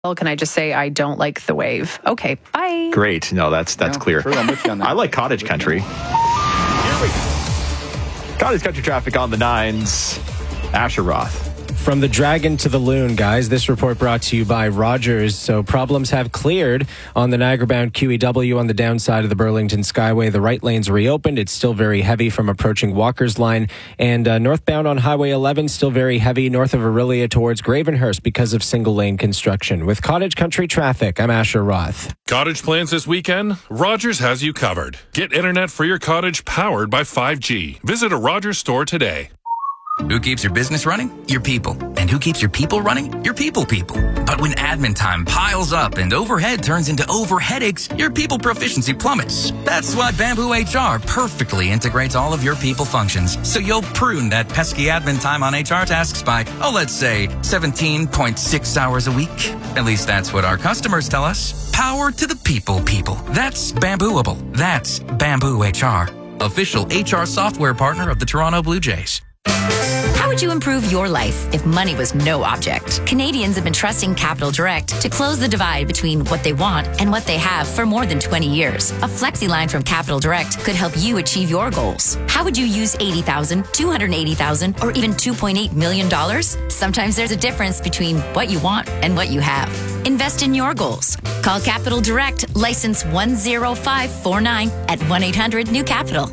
Can I just say I don't like the wave? Okay, bye. Great. No, that's clear. True, I'm with you on that. I like cottage country. Here we go. Cottage country traffic on the 9s. Asher Roth. From the Dragon to the Loon, guys. This report brought to you by Rogers. So problems have cleared on the Niagara-bound QEW on the downside of the Burlington Skyway. The right lane's reopened. It's still very heavy from approaching Walker's Line. And northbound on Highway 11, still very heavy north of Aurelia towards Gravenhurst because of single-lane construction. With cottage country traffic, I'm Asher Roth. Cottage plans this weekend? Rogers has you covered. Get internet for your cottage powered by 5G. Visit a Rogers store today. Who keeps your business running? Your people. And who keeps your people running? Your people. But when admin time piles up and overhead turns into overheadaches, your people proficiency plummets. That's why Bamboo HR perfectly integrates all of your people functions. So you'll prune that pesky admin time on HR tasks by, let's say 17.6 hours a week. At least that's what our customers tell us. Power to the people. That's Bambooable. That's Bamboo HR. Official HR software partner of the Toronto Blue Jays. How would you improve your life if money was no object? Canadians have been trusting Capital Direct to close the divide between what they want and what they have for more than 20 years. A flexi line from Capital Direct could help you achieve your goals. How would you use $80,000, $280,000, or even $2.8 million? Sometimes there's a difference between what you want and what you have. Invest in your goals. Call Capital Direct, license 10549 at 1-800-NEW-CAPITAL.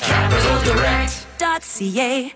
CapitalDirect.ca.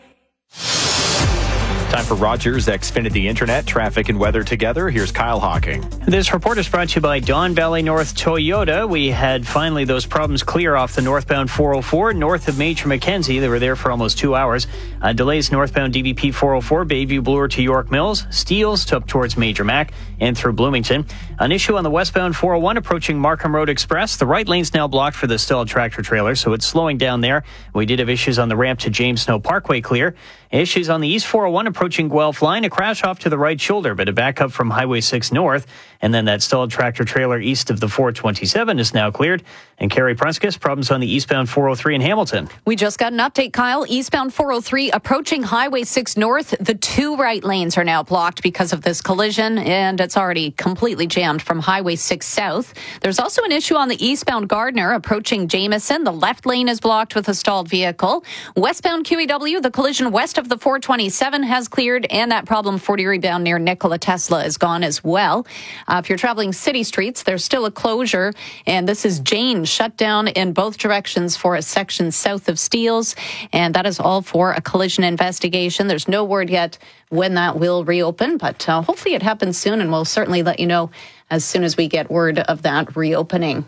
Time for Rogers Xfinity Internet, traffic and weather together. Here's Kyle Hawking. This report is brought to you by Don Valley North Toyota. We had finally those problems clear off the northbound 404 north of Major Mackenzie. They were there for almost 2 hours. Delays northbound DVP 404, Bayview Bloor to York Mills, Steeles to up towards Major Mac and through Bloomington. An issue on the westbound 401 approaching Markham Road Express. The right lane's now blocked for the stalled tractor trailer, so it's slowing down there. We did have issues on the ramp to James Snow Parkway clear. Issues on the East 401 approaching Guelph Line. A crash off to the right shoulder, but a backup from Highway 6 north. And then that stalled tractor trailer east of the 427 is now cleared. And Carrie Prunskis, problems on the eastbound 403 in Hamilton. We just got an update, Kyle. Eastbound 403 approaching Highway 6 north. The two right lanes are now blocked because of this collision, and it's already completely jammed from Highway 6 south. There's also an issue on the eastbound Gardner approaching Jameson. The left lane is blocked with a stalled vehicle. Westbound QEW, the collision west of the 427 has cleared, and that problem 40 rebound near Nikola Tesla is gone as well. If you're traveling city streets, there's still a closure, and this is Jane shut down in both directions for a section south of Steeles, and that is all for a collision investigation. There's no word yet when that will reopen, but hopefully it happens soon, and we'll certainly let you know as soon as we get word of that reopening.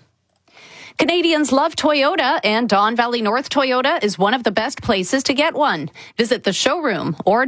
Canadians love Toyota, and Don Valley North Toyota is one of the best places to get one. Visit the showroom or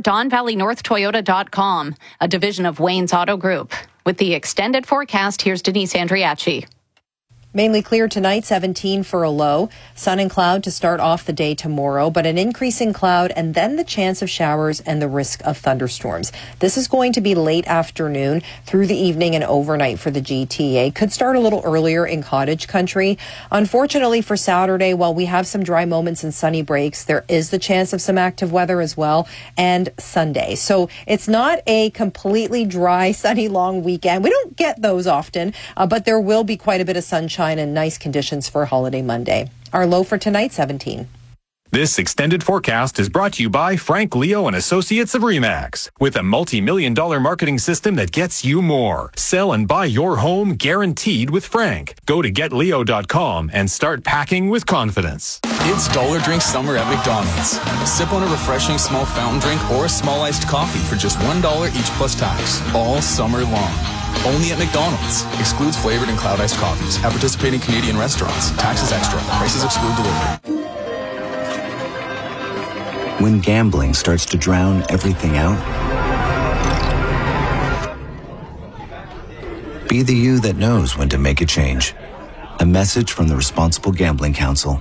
DonValleyNorthToyota.com, a division of Wayne's Auto Group. With the extended forecast, here's Denise Andriachi. Mainly clear tonight, 17 for a low. Sun and cloud to start off the day tomorrow, but an increase in cloud and then the chance of showers and the risk of thunderstorms. This is going to be late afternoon through the evening and overnight for the GTA. Could start a little earlier in cottage country. Unfortunately for Saturday, while we have some dry moments and sunny breaks, there is the chance of some active weather as well, and Sunday. So it's not a completely dry, sunny, long weekend. We don't get those often, but there will be quite a bit of sunshine and nice conditions for holiday Monday. Our low for tonight, 17. This extended forecast is brought to you by Frank Leo and Associates of RE/MAX. With a multi-million-dollar marketing system that gets you more. Sell and buy your home guaranteed with Frank. Go to getleo.com and start packing with confidence. It's Dollar Drink Summer at McDonald's. Sip on a refreshing small fountain drink or a small iced coffee for just $1 each plus tax. All summer long. Only at McDonald's. Excludes flavored and cloud iced coffees. At participating Canadian restaurants. Taxes extra. Prices exclude delivery. When gambling starts to drown everything out, be the you that knows when to make a change. A message from the Responsible Gambling Council.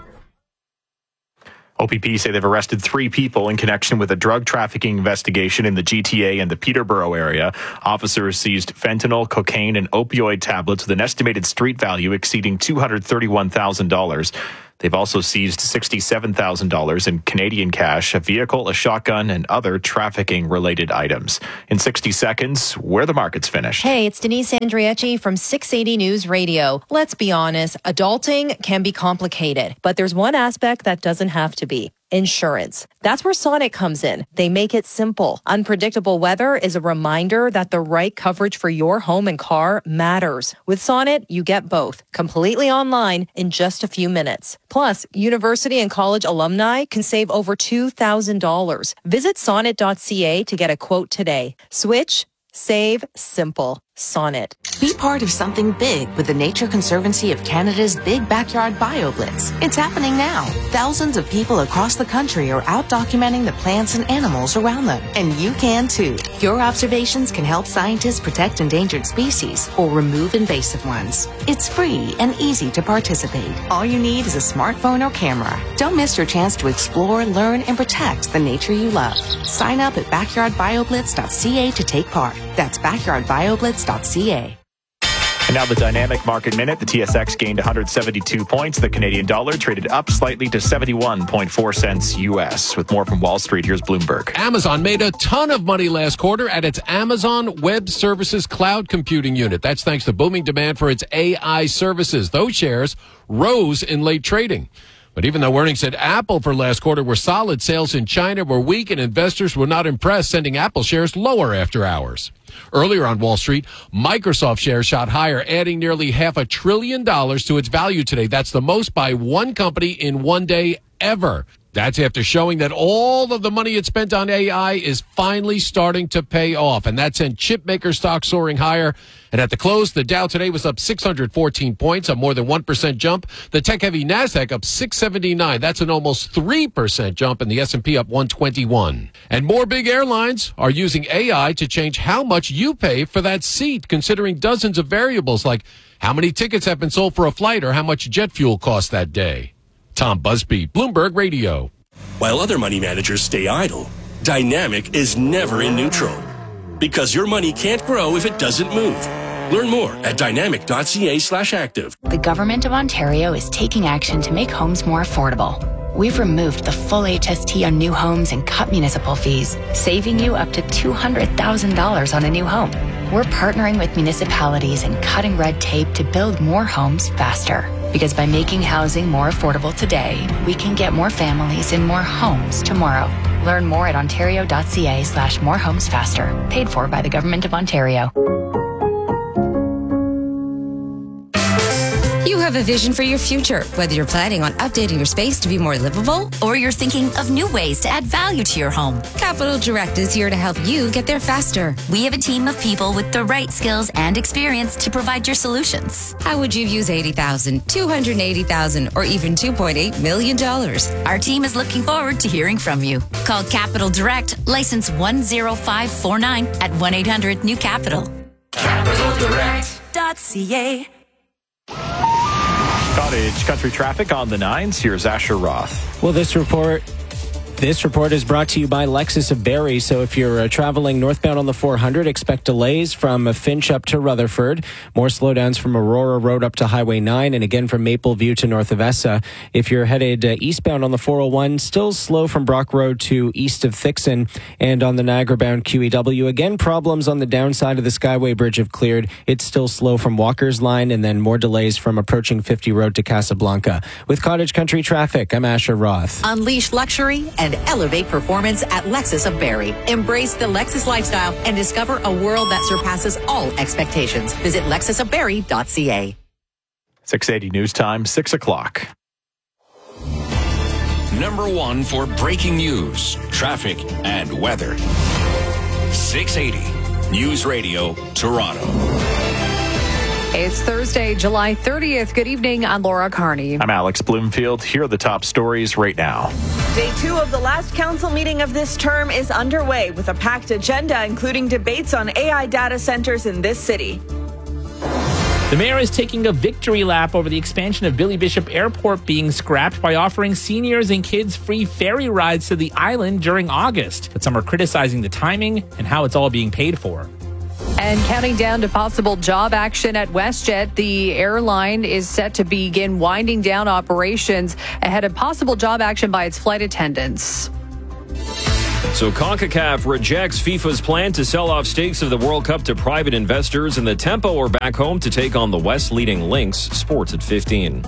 OPP say they've arrested 3 people in connection with a drug trafficking investigation in the GTA and the Peterborough area. Officers seized fentanyl, cocaine, and opioid tablets with an estimated street value exceeding $231,000. They've also seized $67,000 in Canadian cash, a vehicle, a shotgun, and other trafficking-related items. In 60 seconds, where the markets finish. Hey, it's Denise Andrieci from 680 News Radio. Let's be honest, adulting can be complicated, but there's one aspect that doesn't have to be. Insurance. That's where Sonnet comes in. They make it simple. Unpredictable weather is a reminder that the right coverage for your home and car matters. With Sonnet, you get both, completely online in just a few minutes. Plus, university and college alumni can save over $2,000. Visit sonnet.ca to get a quote today. Switch, save, simple. Sonnet. Be part of something big with the Nature Conservancy of Canada's Big Backyard BioBlitz. It's happening now. Thousands of people across the country are out documenting the plants and animals around them. And you can too. Your observations can help scientists protect endangered species or remove invasive ones. It's free and easy to participate. All you need is a smartphone or camera. Don't miss your chance to explore, learn, and protect the nature you love. Sign up at backyardbioblitz.ca to take part. That's backyardbioblitz.ca. And now the Dynamic Market Minute. The TSX gained 172 points. The Canadian dollar traded up slightly to 71.4 cents U.S. With more from Wall Street, here's Bloomberg. Amazon made a ton of money last quarter at its Amazon Web Services cloud computing unit. That's thanks to booming demand for its AI services. Those shares rose in late trading. But even though earnings at Apple for last quarter were solid, sales in China were weak and investors were not impressed, sending Apple shares lower after hours. Earlier on Wall Street, Microsoft shares shot higher, adding nearly $500 billion to its value today. That's the most by one company in one day ever. That's after showing that all of the money it spent on AI is finally starting to pay off. And that sent chip maker stocks soaring higher. And at the close, the Dow today was up 614 points, a more than 1% jump. The tech-heavy NASDAQ up 679. That's an almost 3% jump, and the S&P up 121. And more big airlines are using AI to change how much you pay for that seat, considering dozens of variables like how many tickets have been sold for a flight or how much jet fuel cost that day. Tom Busby, Bloomberg Radio. While other money managers stay idle, Dynamic is never in neutral. Because your money can't grow if it doesn't move. Learn more at dynamic.ca/active. The Government of Ontario is taking action to make homes more affordable. We've removed the full HST on new homes and cut municipal fees, saving you up to $200,000 on a new home. We're partnering with municipalities and cutting red tape to build more homes faster. Because by making housing more affordable today, we can get more families in more homes tomorrow. Learn more at ontario.ca/morehomesfaster. Paid for by the Government of Ontario. You have a vision for your future, whether you're planning on updating your space to be more livable, or you're thinking of new ways to add value to your home. Capital Direct is here to help you get there faster. We have a team of people with the right skills and experience to provide your solutions. How would you use $80,000, $280,000, or even $2.8 million? Our team is looking forward to hearing from you. Call Capital Direct, license 10549 at 1-800-NEW-CAPITAL. CapitalDirect.ca. Cottage Country traffic on the 9s. Here's Asher Roth. Well, this report is brought to you by Lexus of Barrie. So if you're traveling northbound on the 400, expect delays from Finch up to Rutherford. More slowdowns from Aurora Road up to Highway 9, and again from Mapleview to north of Essa. If you're headed eastbound on the 401, still slow from Brock Road to east of Thixon. And on the Niagara-bound QEW, again, problems on the downside of the Skyway Bridge have cleared. It's still slow from Walker's Line, and then more delays from approaching 50 Road to Casablanca. With Cottage Country traffic, I'm Asher Roth. Unleash luxury and elevate performance at Lexus of Barrie. Embrace the Lexus lifestyle and discover a world that surpasses all expectations. Visit lexusofbarrie.ca. 680 News Time, 6 o'clock. Number one for breaking news, traffic, and weather. 680 News Radio, Toronto. It's Thursday, July 30th. Good evening. I'm Laura Carney. I'm Alex Bloomfield. Here are the top stories right now. Day 2 of the last council meeting of this term is underway with a packed agenda, including debates on AI data centers in this city. The mayor is taking a victory lap over the expansion of Billy Bishop Airport being scrapped by offering seniors and kids free ferry rides to the island during August. But some are criticizing the timing and how it's all being paid for. And counting down to possible job action at WestJet, the airline is set to begin winding down operations ahead of possible job action by its flight attendants. So CONCACAF rejects FIFA's plan to sell off stakes of the World Cup to private investors, and the Tempo are back home to take on the West leading Lynx. Sports at 15.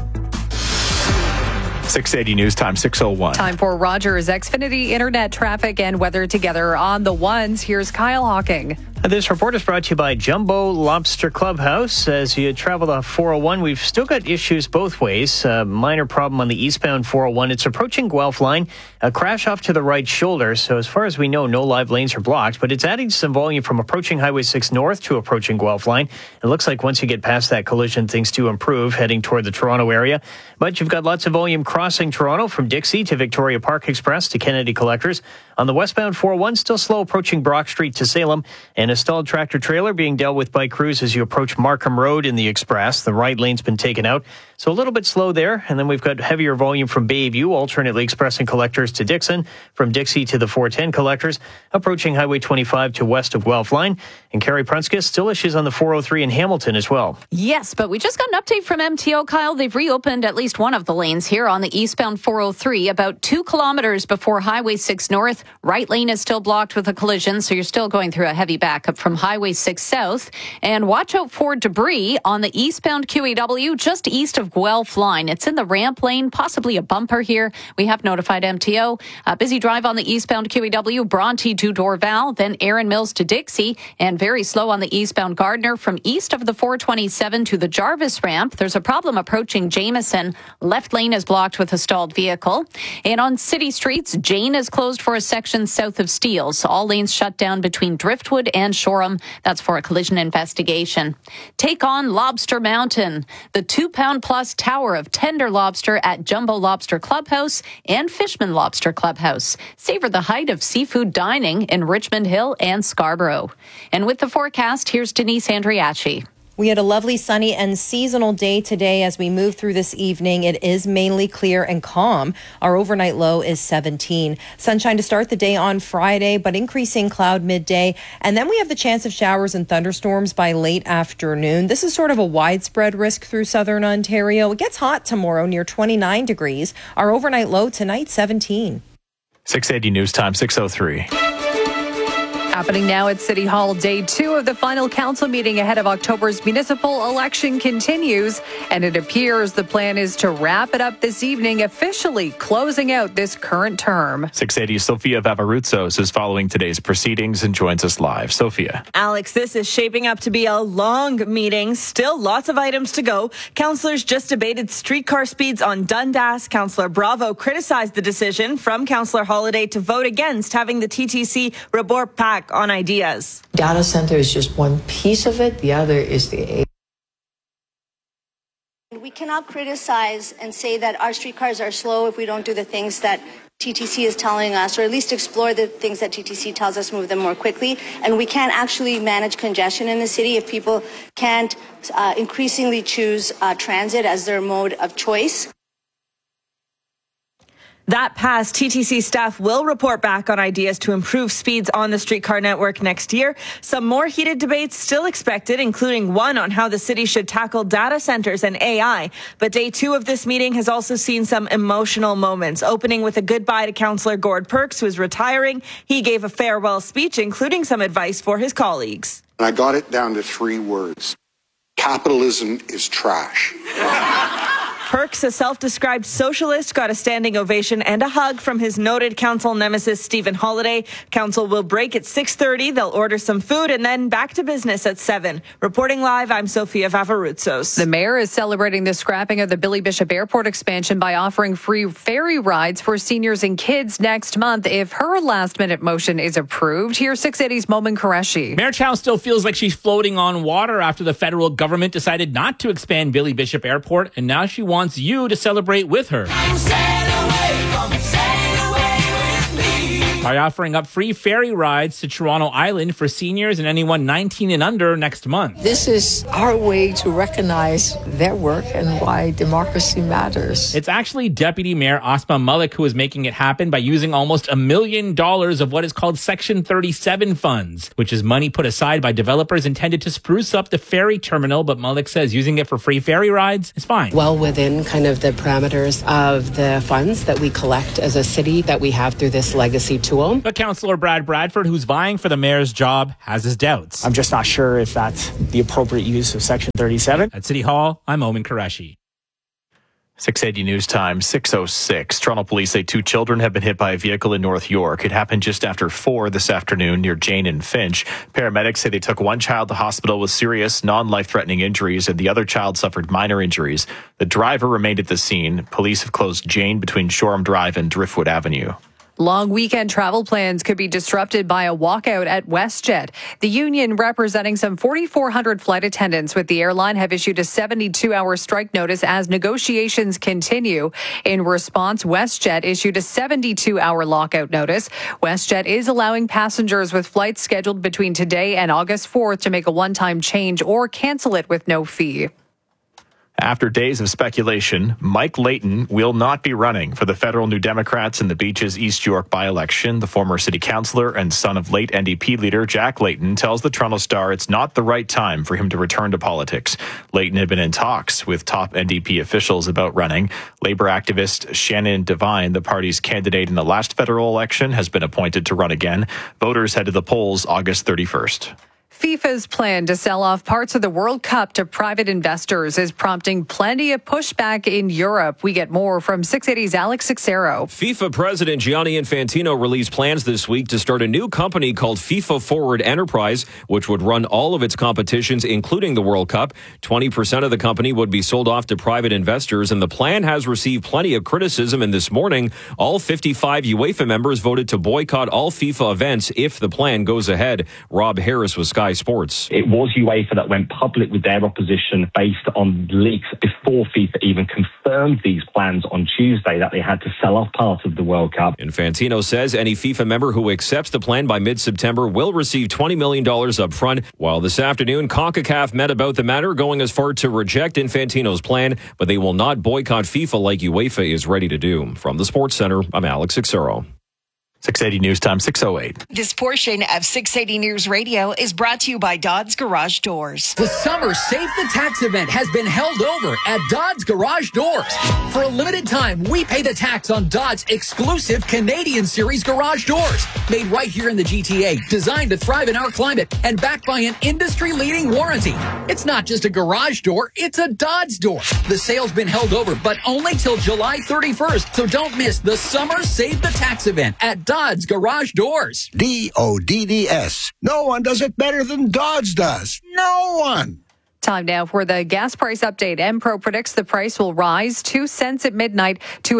680 News Time, 6:01. Time for Rogers Xfinity Internet traffic and weather together on the ones. Here's Kyle Hawking. This report is brought to you by Jumbo Lobster Clubhouse. As you travel the 401, we've still got issues both ways. A minor problem on the eastbound 401. It's approaching Guelph line. A crash off to the right shoulder. So as far as we know, no live lanes are blocked, but it's adding some volume from approaching Highway 6 north to approaching Guelph line. It looks like once you get past that collision, things do improve heading toward the Toronto area. But you've got lots of volume crossing Toronto from Dixie to Victoria Park Express to Kennedy Collectors. On the westbound 401, still slow approaching Brock Street to Salem, and a stalled tractor trailer being dealt with by crews as you approach Markham Road in the Express. The right lane's been taken out, so a little bit slow there. And then we've got heavier volume from Bayview, alternately expressing Collectors to Dixon, from Dixie to the 410 Collectors, approaching Highway 25 to west of Guelph line. And Carrie Prunskis, still issues on the 403 in Hamilton as well. Yes, but we just got an update from MTO, Kyle. They've reopened at least one of the lanes here on the eastbound 403, about 2 kilometers before Highway 6 north. Right lane is still blocked with a collision, so you're still going through a heavy backup from Highway 6 south. And watch out for debris on the eastbound QEW just east of Guelph line. It's in the ramp lane, possibly a bumper here. We have notified MTO. A busy drive on the eastbound QEW, Bronte to Dorval, then Erin Mills to Dixie, and very slow on the eastbound Gardner from east of the 427 to the Jarvis ramp. There's a problem approaching Jameson. Left lane is blocked with a stalled vehicle. And on city streets, Jane is closed for a section south of Steeles. All lanes shut down between Driftwood and Shoreham. That's for a collision investigation. Take on Lobster Mountain, the 2-pound-plus tower of tender lobster at Jumbo Lobster Clubhouse and Fishman Lobster Clubhouse. Savor the height of seafood dining in Richmond Hill and Scarborough. And with the forecast, here's Denise Andriachi. We had a lovely sunny and seasonal day today. As we move through this evening, it is mainly clear and calm. Our overnight low is 17. Sunshine to start the day on Friday, but increasing cloud midday. And then we have the chance of showers and thunderstorms by late afternoon. This is sort of a widespread risk through southern Ontario. It gets hot tomorrow, near 29 degrees. Our overnight low tonight, 17. 680 News Time, 6:03. Happening now at City Hall, day 2 of the final council meeting ahead of October's municipal election continues, and it appears the plan is to wrap it up this evening, officially closing out this current term. 680 Sophia Vavaroutsos is following today's proceedings and joins us live. Sophia. Alex, this is shaping up to be a long meeting. Still lots of items to go. Councillors just debated streetcar speeds on Dundas. Councillor Bravo criticized the decision from Councillor Holiday to vote against having the TTC report back on ideas. Data center is just one piece of it. The other is the We cannot criticize and say that our streetcars are slow if we don't do the things that TTC is telling us, or at least explore the things that TTC tells us, move them more quickly. And we can't actually manage congestion in the city if people can't increasingly choose transit as their mode of choice. That passed, TTC staff will report back on ideas to improve speeds on the streetcar network next year. Some more heated debates still expected, including one on how the city should tackle data centers and AI. But day 2 of this meeting has also seen some emotional moments, opening with a goodbye to Councillor Gord Perks, who is retiring. He gave a farewell speech, including some advice for his colleagues. I got it down to 3 words. Capitalism is trash. Perks, a self-described socialist, got a standing ovation and a hug from his noted council nemesis, Stephen Holiday. Council will break at 6:30. They'll order some food and then back to business at 7. Reporting live, I'm Sophia Vavaroutsos. The mayor is celebrating the scrapping of the Billy Bishop Airport expansion by offering free ferry rides for seniors and kids next month if her last-minute motion is approved. Here's 680's Momin Qureshi. Mayor Chow still feels like she's floating on water after the federal government decided not to expand Billy Bishop Airport, and now she wants you to celebrate with her. Sail away with me. by offering up free ferry rides to Toronto Island for seniors and anyone 19 and under next month. This is our way to recognize their work and why democracy matters. It's actually Deputy Mayor Asma Malik who is making it happen by using almost $1 million of what is called Section 37 funds, which is money put aside by developers intended to spruce up the ferry terminal. But Malik says using it for free ferry rides is fine. Well within kind of the parameters of the funds that we collect as a city that we have through this legacy tool. But Councillor Brad Bradford, who's vying for the mayor's job, has his doubts. I'm just not sure if that's the appropriate use of Section 37. At City Hall, I'm Omen Qureshi. 680 News Time, 6:06. Toronto police say 2 children have been hit by a vehicle in North York. It happened just after 4 this afternoon near Jane and Finch. Paramedics say they took one child to hospital with serious, non-life-threatening injuries, and the other child suffered minor injuries. The driver remained at the scene. Police have closed Jane between Shoreham Drive and Driftwood Avenue. Long weekend travel plans could be disrupted by a walkout at WestJet. The union representing some 4,400 flight attendants with the airline have issued a 72-hour strike notice as negotiations continue. In response, WestJet issued a 72-hour lockout notice. WestJet is allowing passengers with flights scheduled between today and August 4th to make a one-time change or cancel it with no fee. After days of speculation, Mike Layton will not be running for the federal New Democrats in the Beaches East York by-election. The former city councillor and son of late NDP leader Jack Layton tells the Toronto Star it's not the right time for him to return to politics. Layton had been in talks with top NDP officials about running. Labour activist Shannon Devine, the party's candidate in the last federal election, has been appointed to run again. Voters head to the polls August 31st. FIFA's plan to sell off parts of the World Cup to private investors is prompting plenty of pushback in Europe. We get more from 680's Alex Sixero. FIFA President Gianni Infantino released plans this week to start a new company called FIFA Forward Enterprise, which would run all of its competitions, including the World Cup. 20% of the company would be sold off to private investors, and the plan has received plenty of criticism. And this morning, all 55 UEFA members voted to boycott all FIFA events if the plan goes ahead. Rob Harris with Sky Sports. It was UEFA that went public with their opposition based on leaks before FIFA even confirmed these plans on Tuesday that they had to sell off part of the World Cup. Infantino says any FIFA member who accepts the plan by mid-September will receive $20 million up front. While this afternoon, CONCACAF met about the matter, going as far to reject Infantino's plan, but they will not boycott FIFA like UEFA is ready to do. From the Sports Center, I'm Alex Sixero. 680 News Time, 6:08. This portion of 680 News Radio is brought to you by Dodds Garage Doors. The Summer Save the Tax event has been held over at Dodds Garage Doors. For a limited time, we pay the tax on Dodds' exclusive Canadian Series garage doors. Made right here in the GTA, designed to thrive in our climate, and backed by an industry-leading warranty. It's not just a garage door, it's a Dodds door. The sale's been held over, but only till July 31st, so don't miss the Summer Save the Tax event at Dodds Garage Doors. DODDS. No one does it better than Dodds does. No one. Time now for the gas price update. Enpro predicts the price will rise 2 cents at midnight to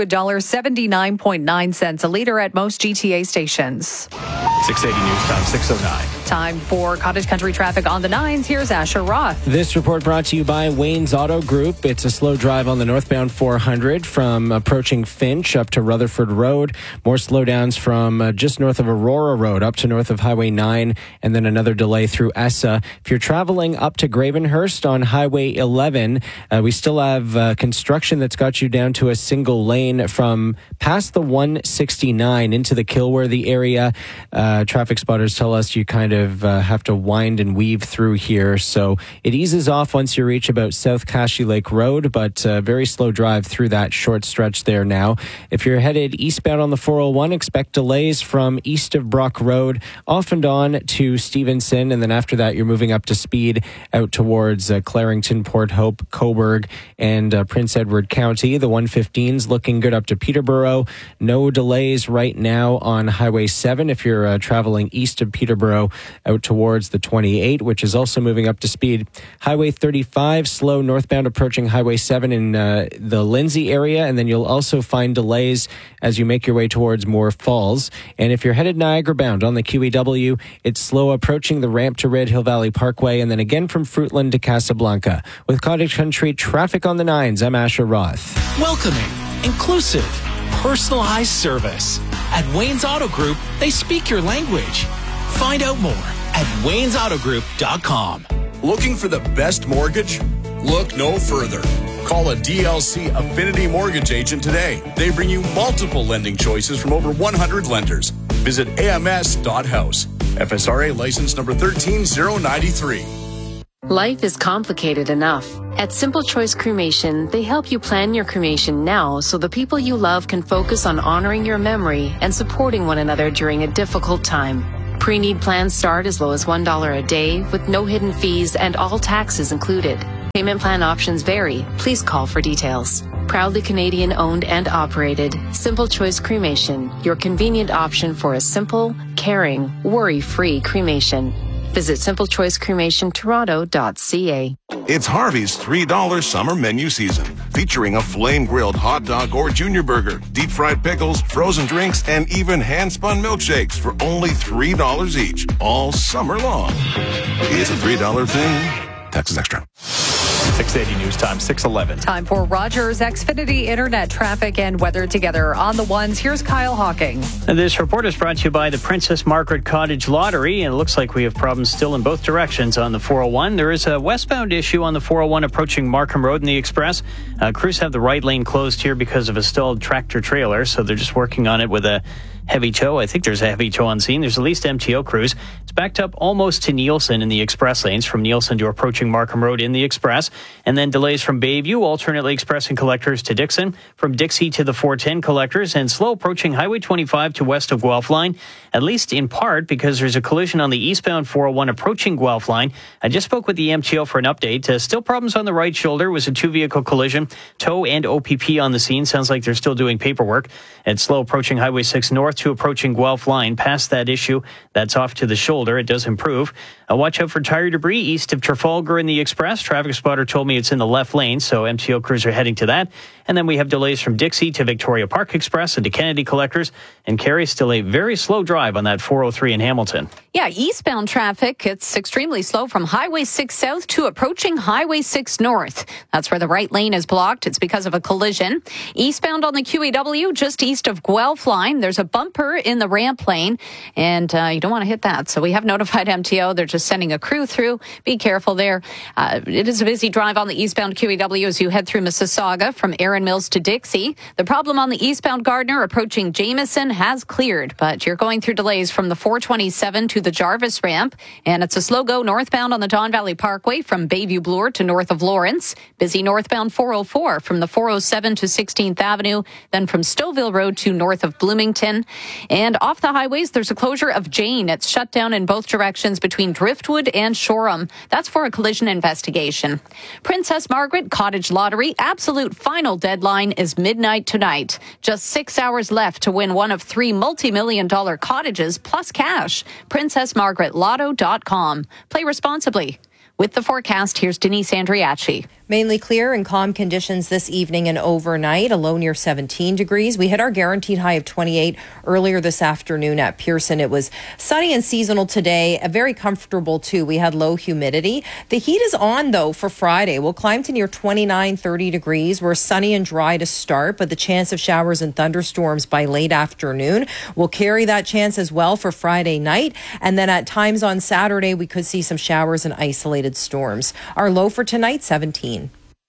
$1.79.9 a litre at most GTA stations. 680 News Time, 6:09. Time for Cottage Country traffic on the 9s. Here's Asher Roth. This report brought to you by Wayne's Auto Group. It's a slow drive on the northbound 400 from approaching Finch up to Rutherford Road. More slowdowns from just north of Aurora Road up to north of Highway 9, and then another delay through Essa. If you're traveling up to Gravenhurst on Highway 11, we still have construction that's got you down to a single lane from past the 169 into the Kilworthy area. Traffic spotters tell us you kind of have to wind and weave through here. So it eases off once you reach about South Cashy Lake Road, but very slow drive through that short stretch there now. If you're headed eastbound on the 401, expect delays from east of Brock Road off and on to Stevenson. And then after that, you're moving up to speed out towards Clarington, Port Hope, Cobourg, and Prince Edward County. The 115's looking good up to Peterborough. No delays right now on Highway 7 if you're traveling east of Peterborough out towards the 28, which is also moving up to speed. Highway 35, slow northbound approaching Highway 7 in the Lindsay area, and then you'll also find delays as you make your way towards Moore Falls. And if you're headed Niagara bound on the QEW, it's slow approaching the ramp to Red Hill Valley Parkway, and then again from Fruitland to Casablanca. With Cottage Country traffic on the 9s, I'm Asher Roth. Welcoming, inclusive, personalized service. At Wayne's Auto Group, they speak your language. Find out more at waynesautogroup.com. Looking for the best mortgage? Look no further. Call a DLC Affinity Mortgage agent today. They bring you multiple lending choices from over 100 lenders. Visit ams.house. FSRA license number 13093. Life is complicated enough. At Simple Choice Cremation, they help you plan your cremation now so the people you love can focus on honoring your memory and supporting one another during a difficult time. Pre-need plans start as low as $1 a day with no hidden fees and all taxes included. Payment plan options vary. Please call for details. Proudly Canadian owned and operated, Simple Choice Cremation, your convenient option for a simple, caring, worry-free cremation. Visit simplechoicecremationtoronto.ca. It's Harvey's $3 summer menu season, featuring a flame-grilled hot dog or junior burger, deep-fried pickles, frozen drinks, and even hand-spun milkshakes for only $3 each, all summer long. It's a $3 thing. Taxes extra. 680 News Time, 6:11. Time for Rogers Xfinity Internet traffic and weather together on the ones. Here's Kyle Hawking. This report is brought to you by the Princess Margaret Cottage Lottery, and it looks like we have problems still in both directions on the 401. There is a westbound issue on the 401 approaching Markham Road in the Express. Crews have the right lane closed here because of a stalled tractor trailer, so they're just working on it with a heavy tow. I think there's a heavy tow on scene. There's at least MTO crews. It's backed up almost to Nielsen in the express lanes, from Nielsen to approaching Markham Road in the express, and then delays from Bayview, alternately expressing collectors to Dixon, from Dixie to the 410 collectors, and slow approaching Highway 25 to west of Guelph Line, at least in part because there's a collision on the eastbound 401 approaching Guelph Line. I just spoke with the MTO for an update. Still problems on the right shoulder. It was a two-vehicle collision. Tow and OPP on the scene. Sounds like they're still doing paperwork. It's slow approaching Highway 6 north to approaching Guelph Line. Past that issue, that's off to the shoulder. It does improve. Watch out for tire debris east of Trafalgar in the express. Traffic spotter told me it's in the left lane, so MTO crews are heading to that. And then we have delays from Dixie to Victoria Park Express and to Kennedy collectors. And Carrie, still a very slow drive on that 403 in Hamilton. Yeah, eastbound traffic, it's extremely slow from Highway 6 south to approaching Highway 6 north. That's where the right lane is blocked. It's because of a collision. Eastbound on the QEW, just east of Guelph Line, there's a bumper in the ramp lane, and you don't want to hit that. So we have notified MTO. They're just sending a crew through. Be careful there. It is a busy drive on the eastbound QEW as you head through Mississauga from Erin Mills to Dixie. The problem on the eastbound Gardner approaching Jameson has cleared, but you're going through delays from the 427 to the Jarvis ramp, and it's a slow go northbound on the Don Valley Parkway from Bayview Bloor to north of Lawrence. Busy northbound 404 from the 407 to 16th Avenue, then from Stouffville Road to north of Bloomington. And off the highways, there's a closure of Jane. It's shut down in both directions between Driftwood and Shoreham. That's for a collision investigation. Princess Margaret Cottage Lottery absolute final deadline is midnight tonight. Just 6 hours left to win one of 3 multi-million-dollar cottages plus cash. PrincessMargaretLotto.com. Play responsibly. With the forecast, here's Denise Andriachi. Mainly clear and calm conditions this evening and overnight, a low near 17 degrees. We hit our guaranteed high of 28 earlier this afternoon at Pearson. It was sunny and seasonal today, very comfortable too. We had low humidity. The heat is on though for Friday. We'll climb to near 29, 30 degrees. We're sunny and dry to start, but the chance of showers and thunderstorms by late afternoon. We'll carry that chance as well for Friday night. And then at times on Saturday, we could see some showers and isolated storms. Our low for tonight, 17.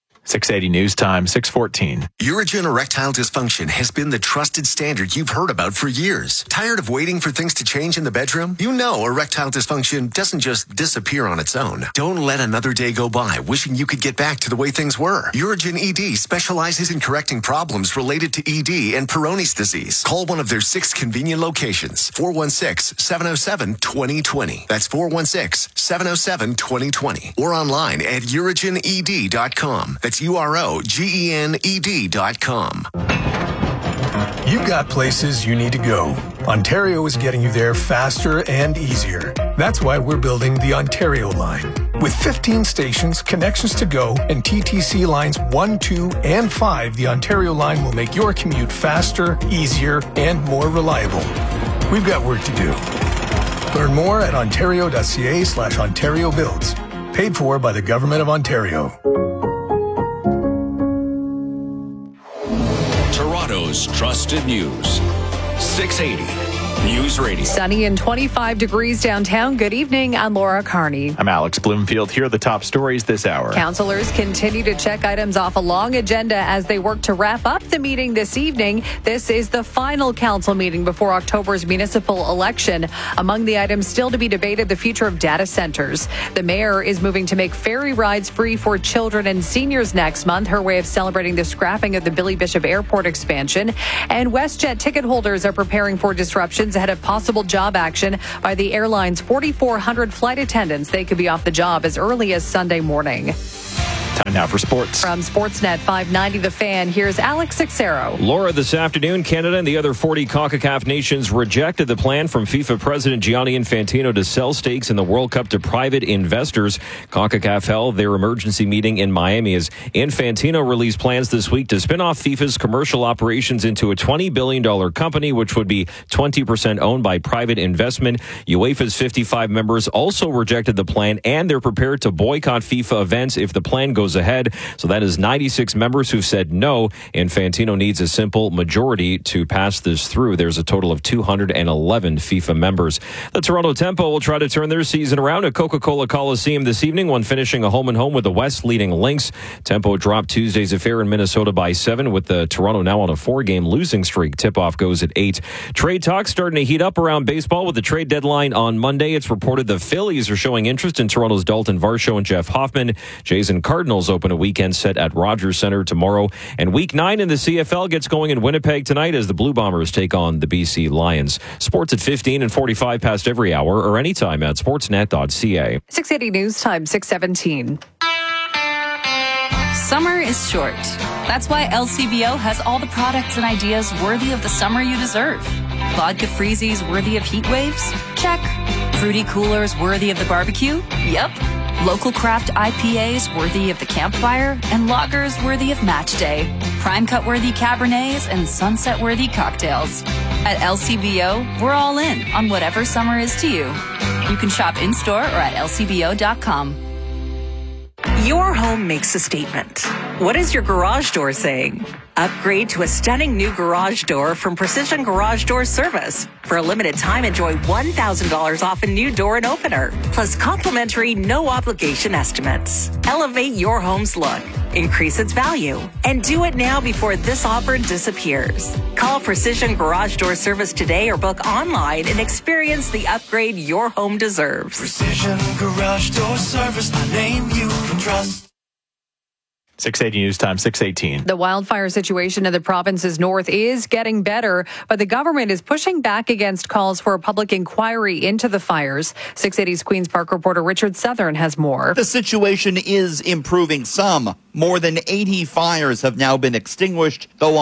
680 News Time, 6:14. Urigen erectile dysfunction has been the trusted standard you've heard about for years. Tired of waiting for things to change in the bedroom? You know erectile dysfunction doesn't just disappear on its own. Don't let another day go by wishing you could get back to the way things were. Urigen ED specializes in correcting problems related to ED and Peyronie's disease. Call one of their 6 convenient locations. 416-707-2020. That's 416-707-2020. Or online at urigened.com. That's UROGENED.com. You've got places you need to go. Ontario is getting you there faster and easier. That's why we're building the Ontario line. With 15 stations, connections to go, and TTC lines 1, 2, and 5, the Ontario line will make your commute faster, easier, and more reliable. We've got work to do. Learn more at ontario.ca/Ontario Builds. Paid for by the Government of Ontario. Toronto's trusted news. 680 News Radio. Sunny and 25 degrees downtown. Good evening. I'm Laura Carney. I'm Alex Bloomfield. Here are the top stories this hour. Councillors continue to check items off a long agenda as they work to wrap up the meeting this evening. This is the final council meeting before October's municipal election. Among the items still to be debated, the future of data centers. The mayor is moving to make ferry rides free for children and seniors next month, her way of celebrating the scrapping of the Billy Bishop Airport expansion. And WestJet ticket holders are preparing for disruptions ahead of possible job action by the airline's 4,400 flight attendants. They could be off the job as early as Sunday morning. Time now for sports. From Sportsnet 590 The Fan, here's Alex Sixero. Laura, this afternoon, Canada and the other 40 CONCACAF nations rejected the plan from FIFA President Gianni Infantino to sell stakes in the World Cup to private investors. CONCACAF held their emergency meeting in Miami as Infantino released plans this week to spin off FIFA's commercial operations into a $20 billion company, which would be 20% owned by private investment. UEFA's 55 members also rejected the plan, and they're prepared to boycott FIFA events if the plan goes ahead. So that is 96 members who've said no. Infantino needs a simple majority to pass this through. There's a total of 211 FIFA members. The Toronto Tempo will try to turn their season around at Coca-Cola Coliseum this evening when finishing a home-and-home with the West leading Lynx. Tempo dropped Tuesday's affair in Minnesota by 7, with the Toronto now on a 4-game losing streak. Tip-off goes at 8. Trade talks starting to heat up around baseball with the trade deadline on Monday. It's reported the Phillies are showing interest in Toronto's Dalton Varsho and Jeff Hoffman. Jays and Cardinals open a weekend set at Rogers Centre tomorrow. And Week 9 in the CFL gets going in Winnipeg tonight as the Blue Bombers take on the BC Lions. Sports at 15 and 45 past every hour or anytime at sportsnet.ca. 680 News Time, 617. Summer is short. That's why LCBO has all the products and ideas worthy of the summer you deserve. Vodka freezies worthy of heat waves? Check. Fruity coolers worthy of the barbecue? Yep. Local craft IPAs worthy of the campfire, and lagers worthy of match day. Prime cut worthy Cabernets and sunset worthy cocktails. At LCBO, we're all in on whatever summer is to you. You can shop in-store or at lcbo.com. Your home makes a statement. What is your garage door saying? Upgrade to a stunning new garage door from Precision Garage Door Service. For a limited time, enjoy $1,000 off a new door and opener, plus complimentary no-obligation estimates. Elevate your home's look, increase its value, and do it now before this offer disappears. Call Precision Garage Door Service today or book online and experience the upgrade your home deserves. Precision Garage Door Service, the name you can trust. 680 News Time, 618. The wildfire situation in the province's north is getting better, but the government is pushing back against calls for a public inquiry into the fires. 680's Queen's Park reporter Richard Southern has more. The situation is improving some. More than 80 fires have now been extinguished, though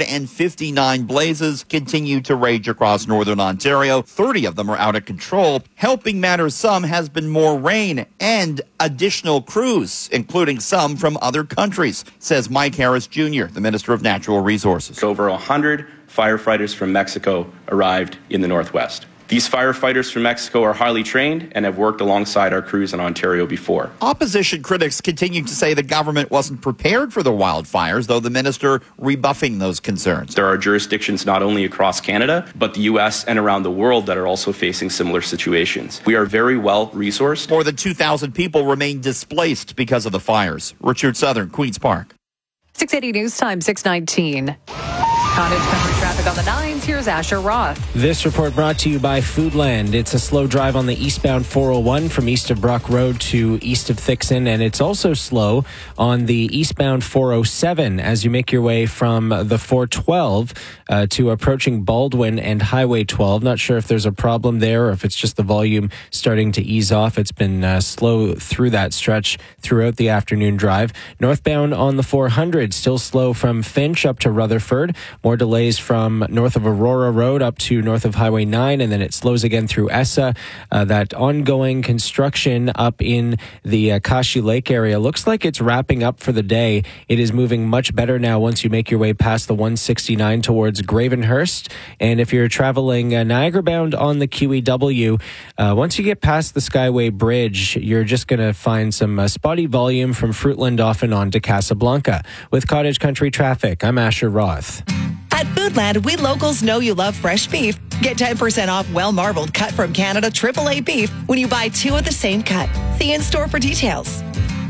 159 blazes continue to rage across northern Ontario. 30 of them are out of control. Helping matters some has been more rain and additional crews, including some from other countries, says Mike Harris Jr., the Minister of Natural Resources. Over 100 firefighters from Mexico arrived in the Northwest. These firefighters from Mexico are highly trained and have worked alongside our crews in Ontario before. Opposition critics continue to say the government wasn't prepared for the wildfires, though the minister rebuffing those concerns. There are jurisdictions not only across Canada, but the U.S. and around the world that are also facing similar situations. We are very well resourced. More than 2,000 people remain displaced because of the fires. Richard Southern, Queen's Park. 680 News Time, 619. Cottage Country traffic on the 9s. Here's Asher Roth. This report brought to you by Foodland. It's a slow drive on the eastbound 401 from east of Brock Road to east of Thixon, and it's also slow on the eastbound 407 as you make your way from the 412 to approaching Baldwin and Highway 12. Not sure if there's a problem there or if it's just the volume starting to ease off. It's been slow through that stretch throughout the afternoon drive. Northbound on the 400, still slow from Finch up to Rutherford. More delays from north of Aurora Road up to north of Highway 9, and then it slows again through Essa. That ongoing construction up in the Kashi Lake area looks like it's wrapping up for the day. It is moving much better now once you make your way past the 169 towards Gravenhurst. And if you're traveling Niagara bound on the QEW, once you get past the Skyway Bridge, you're just going to find some spotty volume from Fruitland off and on to Casablanca. With Cottage Country traffic, I'm Asher Roth. At Foodland, we locals know you love fresh beef. Get 10% off well-marbled cut from Canada AAA beef when you buy 2 of the same cut. See in-store for details.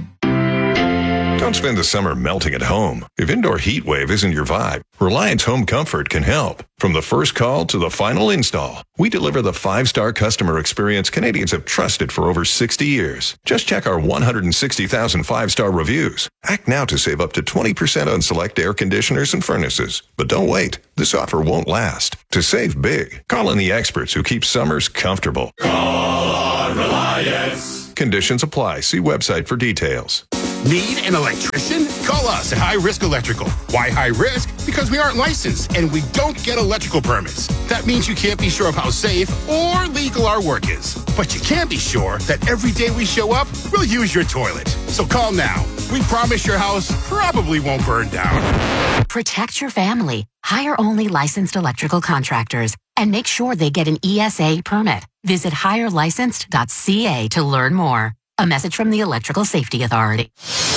Don't spend the summer melting at home. If indoor heat wave isn't your vibe, Reliance Home Comfort can help. From the first call to the final install, we deliver the 5-star customer experience Canadians have trusted for over 60 years. Just check our 160,000 5-star reviews. Act now to save up to 20% on select air conditioners and furnaces. But don't wait. This offer won't last. To save big, call in the experts who keep summers comfortable. Call on Reliance. Conditions apply. See website for details. Need an electrician? Call us at High Risk Electrical. Why high risk? Because we aren't licensed and we don't get electrical permits. That means you can't be sure of how safe or legal our work is. But you can be sure that every day we show up, we'll use your toilet. So call now. We promise your house probably won't burn down. Protect your family. Hire only licensed electrical contractors and make sure they get an ESA permit. Visit hirelicensed.ca to learn more. A message from the Electrical Safety Authority.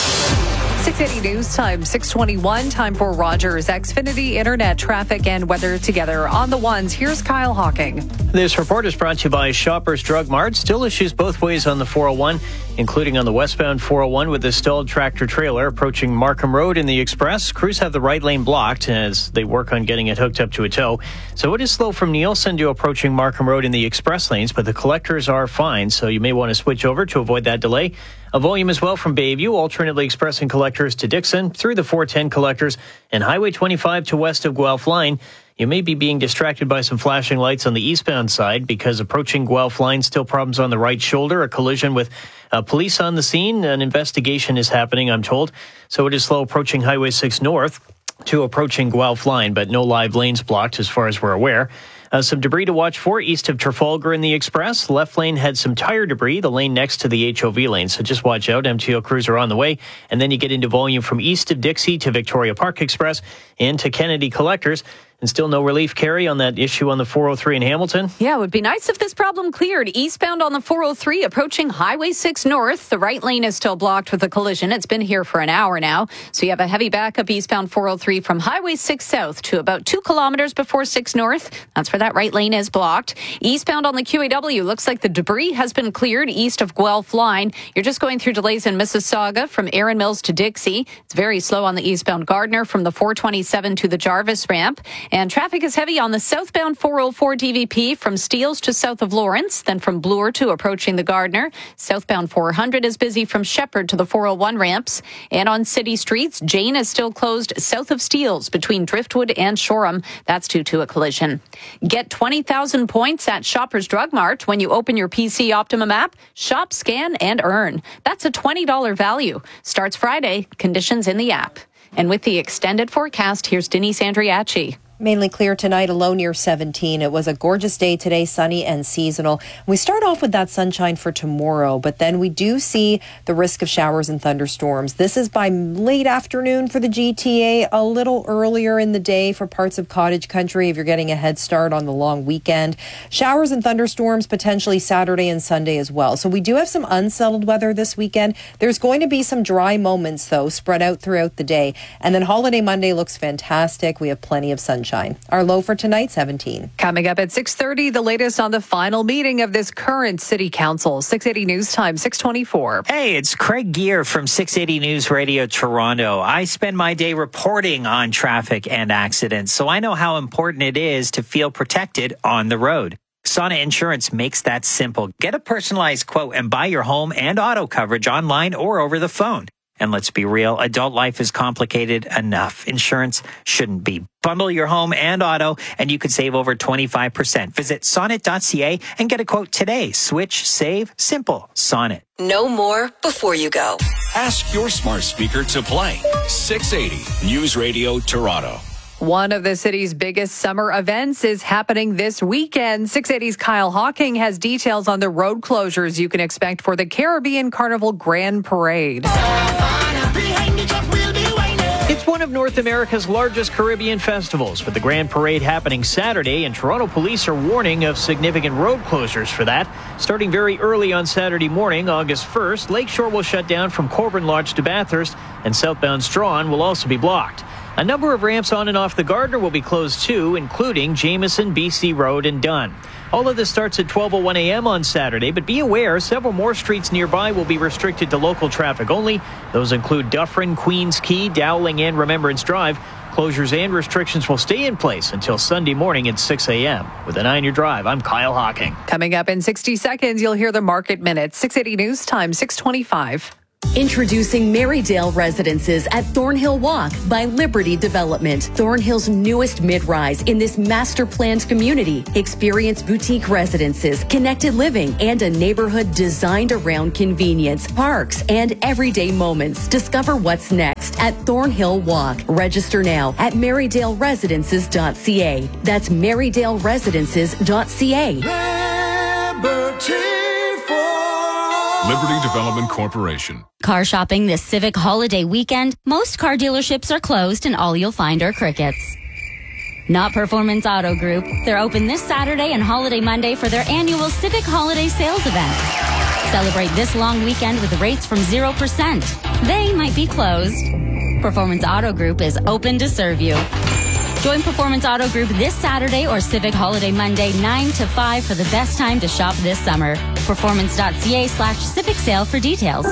680 News Time, 621. Time for Rogers Xfinity Internet traffic and weather together on the ones. Here's Kyle Hawking. This report is brought to you by Shoppers Drug Mart. Still issues both ways on the 401, including on the westbound 401 with the stalled tractor trailer approaching Markham Road in the Express. Crews have the right lane blocked as they work on getting it hooked up to a tow. So it is slow from Nielsen to approaching Markham Road in the Express lanes, but the collectors are fine, so you may want to switch over to avoid that delay. A volume as well from Bayview, alternately expressing collectors to Dixon, through the 410 collectors, and Highway 25 to west of Guelph Line. You may be being distracted by some flashing lights on the eastbound side because approaching Guelph Line, still problems on the right shoulder, a collision with police on the scene. An investigation is happening, I'm told. So it is slow approaching Highway 6 north to approaching Guelph Line, but no live lanes blocked as far as we're aware. Some debris to watch for east of Trafalgar in the Express. Left lane had some tire debris, the lane next to the HOV lane. So just watch out. MTO crews are on the way. And then you get into volume from east of Dixie to Victoria Park Express and to Kennedy Collectors. And still no relief, Carrie, on that issue on the 403 in Hamilton? Yeah, it would be nice if this problem cleared. Eastbound on the 403 approaching Highway 6 north. The right lane is still blocked with a collision. It's been here for an hour now. So you have a heavy backup eastbound 403 from Highway 6 south to about 2 kilometers before 6 north. That's where that right lane is blocked. Eastbound on the QAW, looks like the debris has been cleared east of Guelph Line. You're just going through delays in Mississauga from Erin Mills to Dixie. It's very slow on the eastbound Gardner from the 427 to the Jarvis ramp. And traffic is heavy on the southbound 404 DVP from Steeles to south of Lawrence, then from Bloor to approaching the Gardner. Southbound 400 is busy from Shepherd to the 401 ramps. And on city streets, Jane is still closed south of Steeles between Driftwood and Shoreham. That's due to a collision. Get 20,000 points at Shoppers Drug Mart when you open your PC Optimum app. Shop, scan, and earn. That's a $20 value. Starts Friday. Conditions in the app. And with the extended forecast, here's Denise Andriachi. Mainly clear tonight, a low near 17. It was a gorgeous day today, sunny and seasonal. We start off with that sunshine for tomorrow, but then we do see the risk of showers and thunderstorms. This is by late afternoon for the GTA, a little earlier in the day for parts of cottage country if you're getting a head start on the long weekend. Showers and thunderstorms potentially Saturday and Sunday as well. So we do have some unsettled weather this weekend. There's going to be some dry moments, though, spread out throughout the day. And then Holiday Monday looks fantastic. We have plenty of sunshine. Our low for tonight, 17. Coming up at 6:30, the latest on the final meeting of this current city council. 680 News Time, 624. Hey, it's Craig Gear from 680 News Radio Toronto. I spend my day reporting on traffic and accidents, so I know how important it is to feel protected on the road. Sonnet Insurance makes that simple. Get a personalized quote and buy your home and auto coverage online or over the phone. And let's be real, adult life is complicated enough. Insurance shouldn't be. Bundle your home and auto, and you could save over 25%. Visit sonnet.ca and get a quote today. Switch, save, simple. Sonnet. Know more before you go. Ask your smart speaker to play 680 News Radio Toronto. One of the city's biggest summer events is happening this weekend. 680's Kyle Hawking has details on the road closures you can expect for the Caribbean Carnival Grand Parade. It's one of North America's largest Caribbean festivals, with the Grand Parade happening Saturday, and Toronto police are warning of significant road closures for that. Starting very early on Saturday morning, August 1st, Lakeshore will shut down from Corbin Lodge to Bathurst, and southbound Strawn will also be blocked. A number of ramps on and off the Gardner will be closed too, including Jameson, BC Road, and Dunn. All of this starts at 12:01 a.m. on Saturday, but be aware several more streets nearby will be restricted to local traffic only. Those include Dufferin, Queens Quay, Dowling, and Remembrance Drive. Closures and restrictions will stay in place until Sunday morning at 6 a.m. With a 9 Your Drive, I'm Kyle Hocking. Coming up in 60 seconds, you'll hear the Market Minute. 680 News Time, 625. Introducing Marydale Residences at Thornhill Walk by Liberty Development. Thornhill's newest mid-rise in this master-planned community. Experience boutique residences, connected living, and a neighborhood designed around convenience, parks, and everyday moments. Discover what's next at Thornhill Walk. Register now at MarydaleResidences.ca. That's MarydaleResidences.ca. Liberty Development Corporation. Car shopping this Civic holiday weekend, most car dealerships are closed and all you'll find are crickets. Not Performance Auto Group. They're open this Saturday and Holiday Monday for their annual Civic Holiday Sales event. Celebrate this long weekend with rates from 0%. They might be closed. Performance Auto Group is open to serve you. Join Performance Auto Group this Saturday or Civic Holiday Monday 9 to 5 for the best time to shop this summer. Performance.ca/Civic Sale for details.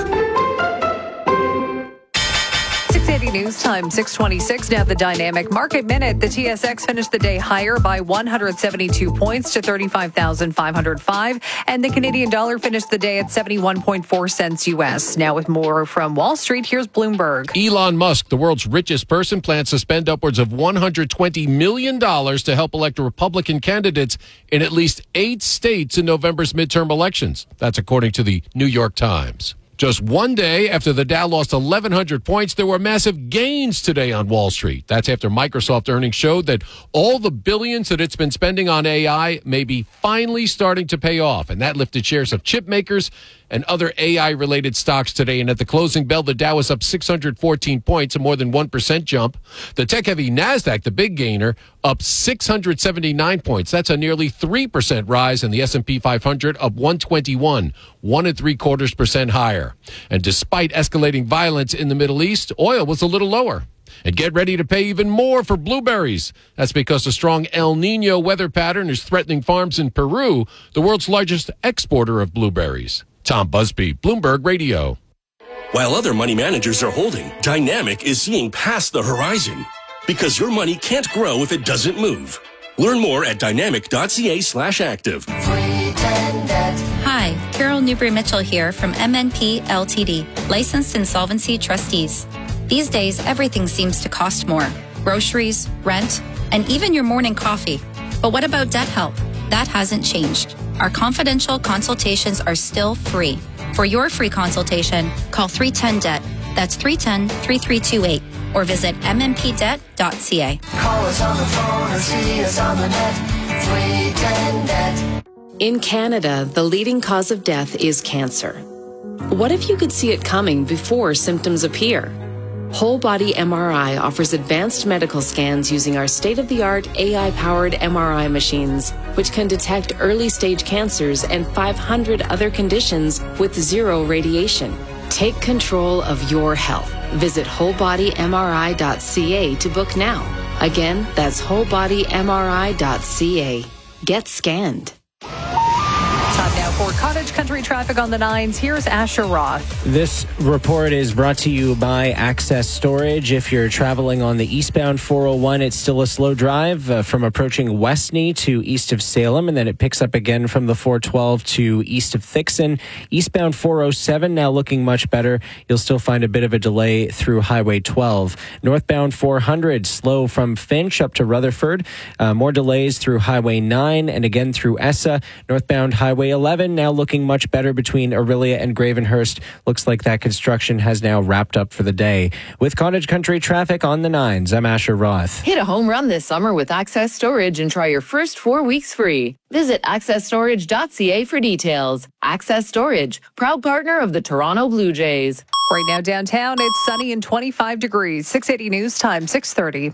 680 News Time, 626. Now the Dynamic Market Minute. The TSX finished the day higher by 172 points to 35,505. And the Canadian dollar finished the day at 71.4 cents U.S. Now with more from Wall Street, here's Bloomberg. Elon Musk, the world's richest person, plans to spend upwards of $120 million to help elect Republican candidates in at least 8 states in November's midterm elections. That's according to the New York Times. Just one day after the Dow lost 1,100 points, there were massive gains today on Wall Street. That's after Microsoft earnings showed that all the billions that it's been spending on AI may be finally starting to pay off. And that lifted shares of chip makers and other AI-related stocks today. And at the closing bell, the Dow was up 614 points, a more than 1% jump. The tech-heavy NASDAQ, the big gainer, up 679 points. That's a nearly 3% rise. And the S&P 500 up 121, 1.75% higher. And despite escalating violence in the Middle East, oil was a little lower. And get ready to pay even more for blueberries. That's because a strong El Nino weather pattern is threatening farms in Peru, the world's largest exporter of blueberries. Tom Busby, Bloomberg Radio. While other money managers are holding, Dynamic is seeing past the horizon. Because your money can't grow if it doesn't move. Learn more at dynamic.ca/active. Hi, Carol Newbury-Mitchell here from MNP Ltd, licensed insolvency trustees. These days, everything seems to cost more. Groceries, rent, and even your morning coffee. But what about debt help? That hasn't changed. Our confidential consultations are still free. For your free consultation, call 310-DEBT. That's 310-3328. Or visit mmpdebt.ca. Call us on the phone or see us on the net. 310-DEBT. In Canada, the leading cause of death is cancer. What if you could see it coming before symptoms appear? Whole Body MRI offers advanced medical scans using our state-of-the-art AI-powered MRI machines, which can detect early-stage cancers and 500 other conditions with zero radiation. Take control of your health. Visit wholebodymri.ca to book now. Again, that's wholebodymri.ca. Get scanned. Time now for Cottage Country traffic on the 9s. Here's Asher Roth. This report is brought to you by Access Storage. If you're traveling on the eastbound 401, it's still a slow drive from approaching Westney to east of Salem, and then it picks up again from the 412 to east of Thixon. Eastbound 407 now looking much better. You'll still find a bit of a delay through Highway 12. Northbound 400 slow from Finch up to Rutherford. More delays through Highway 9 and again through Essa. Northbound Highway 11 now looking much better between Orillia and Gravenhurst. Looks like that construction has now wrapped up for the day. With Cottage Country traffic on the 9s, I'm Asher Roth. Hit a home run this summer with Access Storage and try your first 4 weeks free. Visit accessstorage.ca for details. Access Storage, proud partner of the Toronto Blue Jays. Right now downtown, it's sunny and 25 degrees. 680 News Time, 6:30.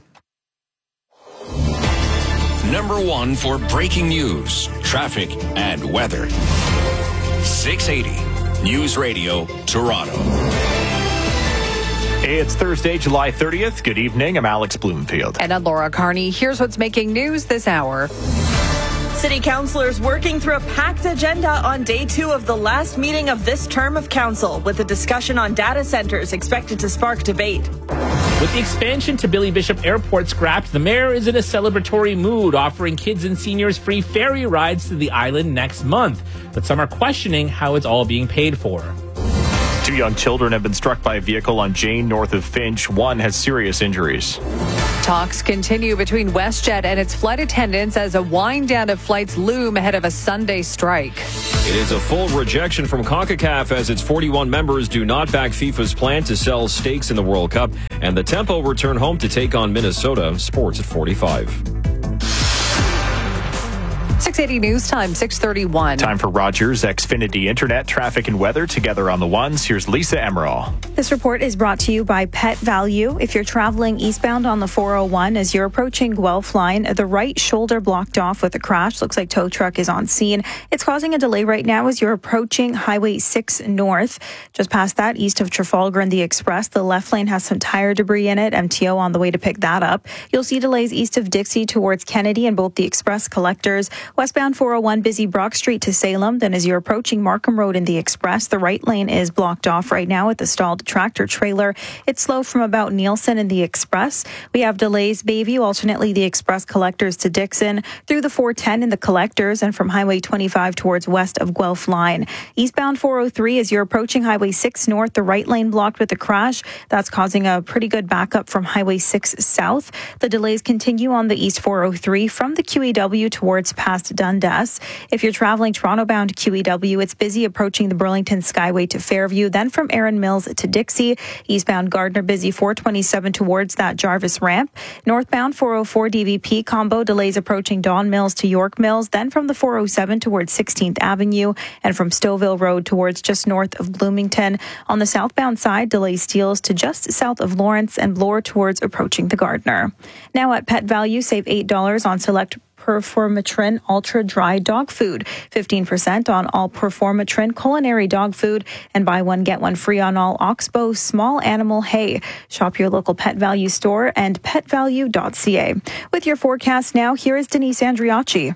Number 1 for breaking news, traffic, and weather. 680 News Radio, Toronto. Hey, it's Thursday, July 30th. Good evening. I'm Alex Bloomfield. And I'm Laura Carney. Here's what's making news this hour. City councillors working through a packed agenda on day 2 of the last meeting of this term of council, with a discussion on data centers expected to spark debate. With the expansion to Billy Bishop Airport scrapped, the mayor is in a celebratory mood, offering kids and seniors free ferry rides to the island next month. But some are questioning how it's all being paid for. 2 young children have been struck by a vehicle on Jane north of Finch. One has serious injuries. Talks continue between WestJet and its flight attendants as a wind down of flights loom ahead of a Sunday strike. It is a full rejection from CONCACAF as its 41 members do not back FIFA's plan to sell stakes in the World Cup. And the Tempo return home to take on Minnesota. Sports at 45. 680 News Time, 6:31. Time for Rogers Xfinity Internet, traffic and weather together on the ones. Here's Lisa Emerald. This report is brought to you by Pet Value. If you're traveling eastbound on the 401 as you're approaching Guelph Line, the right shoulder blocked off with a crash. Looks like tow truck is on scene. It's causing a delay right now as you're approaching Highway 6 North. Just past that, east of Trafalgar and the Express, the left lane has some tire debris in it. MTO on the way to pick that up. You'll see delays east of Dixie towards Kennedy and both the Express collectors. Westbound 401 busy Brock Street to Salem. Then as you're approaching Markham Road in the Express, the right lane is blocked off right now at the stalled tractor trailer. It's slow from about Nielsen in the Express. We have delays Bayview, alternately the Express collectors to Dixon, through the 410 in the collectors, and from Highway 25 towards west of Guelph Line. Eastbound 403 as you're approaching Highway 6 North, the right lane blocked with a crash. That's causing a pretty good backup from Highway 6 South. The delays continue on the East 403 from the QEW towards past Dundas. If you're traveling Toronto bound QEW, it's busy approaching the Burlington Skyway to Fairview, then from Erin Mills to Dixie. Eastbound Gardner busy 427 towards that Jarvis ramp. Northbound 404 DVP combo delays approaching Don Mills to York Mills, then from the 407 towards 16th Avenue and from Stouffville Road towards just north of Bloomington. On the southbound side, delays Steeles to just south of Lawrence and Bloor towards approaching the Gardner. Now at Pet Value, save $8 on select Performatrin Ultra Dry Dog Food, 15% on all Performatrin culinary dog food, and buy one get one free on all Oxbow small animal hay. Shop your local Pet Value store and petvalue.ca. With your forecast now, here is Denise Andriacci.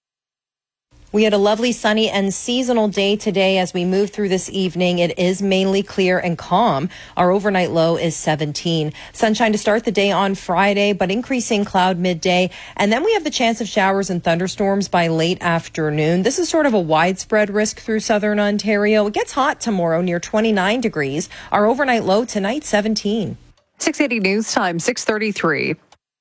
We had a lovely sunny and seasonal day today. As we move through this evening, it is mainly clear and calm. Our overnight low is 17. Sunshine to start the day on Friday, but increasing cloud midday. And then we have the chance of showers and thunderstorms by late afternoon. This is sort of a widespread risk through southern Ontario. It gets hot tomorrow, near 29 degrees. Our overnight low tonight, 17. 680 News Time, 6:33.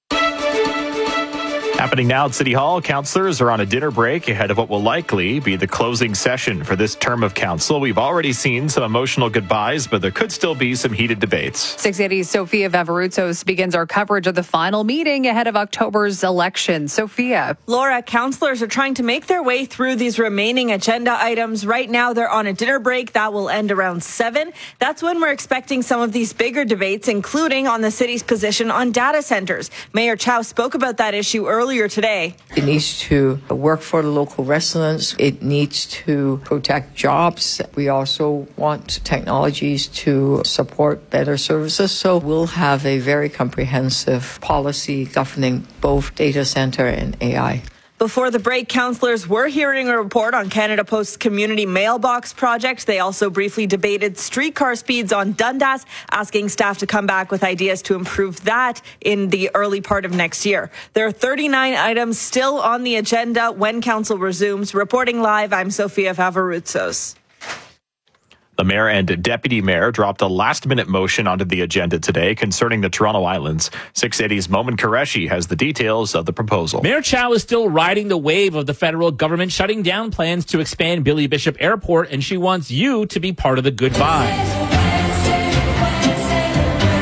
Happening now at City Hall, councillors are on a dinner break ahead of what will likely be the closing session for this term of council. We've already seen some emotional goodbyes, but there could still be some heated debates. 680's Sophia Vavarutsos begins our coverage of the final meeting ahead of October's election. Sophia. Laura, councillors are trying to make their way through these remaining agenda items. Right now, they're on a dinner break that will end around 7. That's when we're expecting some of these bigger debates, including on the city's position on data centers. Mayor Chow spoke about that issue earlier today. It needs to work for the local residents. It needs to protect jobs. We also want technologies to support better services. So we'll have a very comprehensive policy governing both data center and AI. Before the break, councillors were hearing a report on Canada Post's community mailbox project. They also briefly debated streetcar speeds on Dundas, asking staff to come back with ideas to improve that in the early part of next year. There are 39 items still on the agenda when council resumes. Reporting live, I'm Sophia Vavarutsos. The mayor and deputy mayor dropped a last-minute motion onto the agenda today concerning the Toronto Islands. 680's Momin Qureshi has the details of the proposal. Mayor Chow is still riding the wave of the federal government shutting down plans to expand Billy Bishop Airport, and she wants you to be part of the good vibe.